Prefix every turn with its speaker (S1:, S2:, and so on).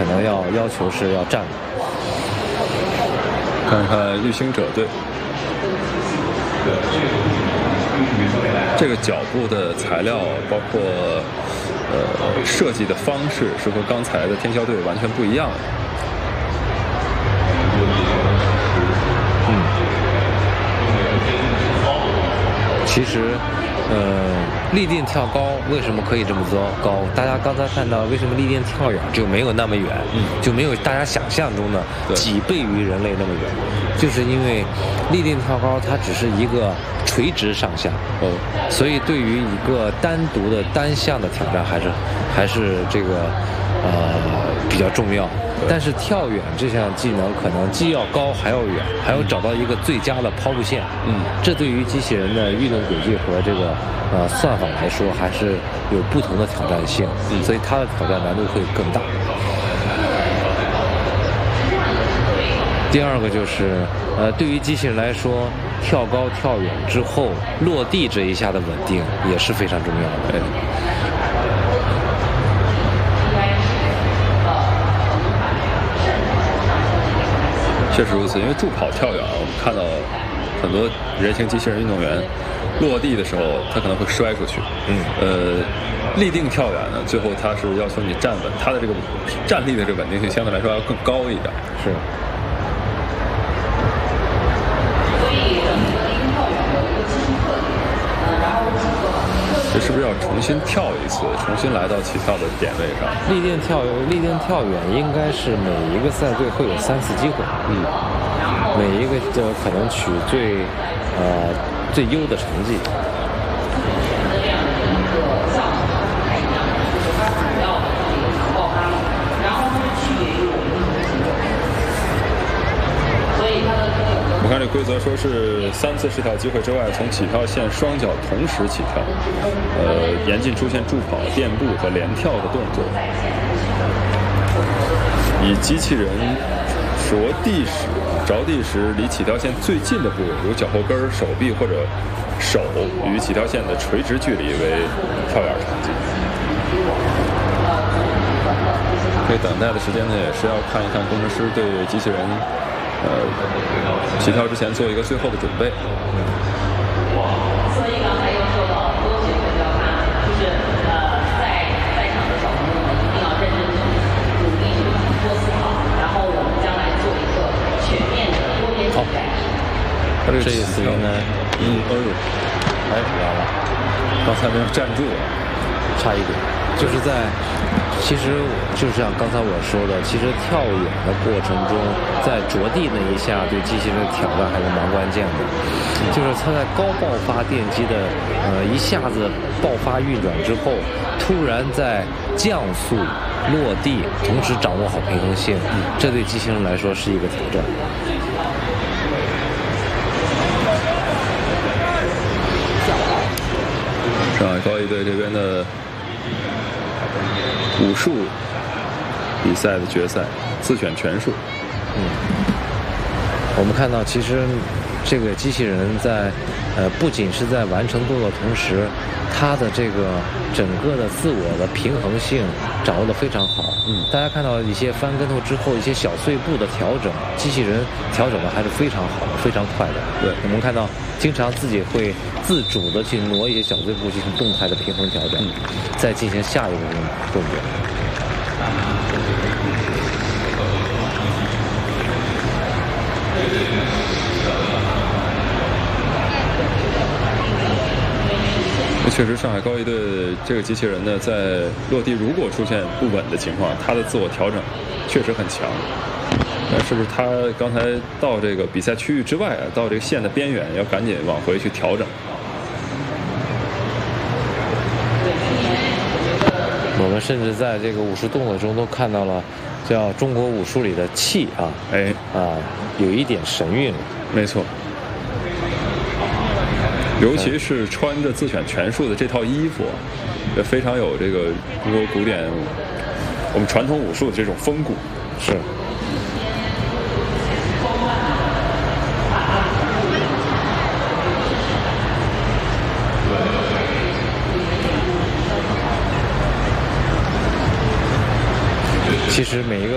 S1: 能要求是要站的。
S2: 看看绿星者队，这个脚步的材料包括设计的方式是和刚才的天霄队完全不一样的。
S1: 其实，立定跳高为什么可以这么高？大家刚才看到，为什么立定跳远就没有那么远，就没有大家想象中的几倍于人类那么远？就是因为立定跳高它只是一个垂直上下，所以对于一个单独的单项的挑战还是这个比较重要。但是跳远这项技能可能既要高还要远，还要找到一个最佳的抛物线。这对于机器人的运动轨迹和这个算法来说，还是有不同的挑战性，所以它的挑战难度会更大。第二个就是，对于机器人来说，跳高跳远之后落地这一下的稳定也是非常重要的。
S2: 确实如此，因为助跑跳远，我们看到很多人形机器人运动员落地的时候，他可能会摔出去。立定跳远呢，最后他是要求你站稳，他的这个站立的这个稳定性相对来说要更高一点。
S1: 是。
S2: 这是不是要重新跳一次，重新来到起跳的点位上？
S1: 立定跳远应该是每一个赛队会有3次机会，每一个就可能取最优的成绩。
S2: 我看这规则说是3次试跳机会之外，从起跳线双脚同时起跳，严禁出现助跑、垫步和连跳的动作。以机器人着地时离起跳线最近的部位，如脚后跟、手臂或者手与起跳线的垂直距离为跳远成绩。可以等待的时间呢，也是要看一看工程师对机器人起跳之前做一个最后的准备。
S3: 所以刚才又说到多学会教他，就是在场的小朋友们一定要认真去努力去多思考，然后我们将来做一个全面的多边比赛。
S2: 他
S1: 这一次应该，
S2: 完了，刚才没有站住，
S1: 差一点，其实就像刚才我说的，其实跳远的过程中，在着地那一下对机器人的挑战还是蛮关键的。就是它在高爆发电机的一下子爆发运转之后，突然在降速落地，同时掌握好平衡性，这对机器人来说是一个挑战。
S2: 上海高一队这边的武术比赛的决赛，自选拳术。
S1: 我们看到，其实这个机器人在不仅是在完成动作的同时，它的这个整个的自我的平衡性掌握得非常好。大家看到一些翻跟头之后一些小碎步的调整，机器人调整的还是非常好的，非常快的。
S2: 对，
S1: 我们看到经常自己会自主的去挪一些小碎步进行动态的平衡调整，再进行下一个动作。
S2: 确实，上海高一队这个机器人呢，在落地如果出现不稳的情况，它的自我调整确实很强。但是不是他刚才到这个比赛区域之外啊，到这个线的边缘，要赶紧往回去调整？
S1: 我们甚至在这个武术动作中都看到了，叫中国武术里的气啊，有一点神韵。
S2: 没错。尤其是穿着自选拳术的这套衣服，也非常有这个中国古典我们传统武术的这种风骨。
S1: 是。其实每一个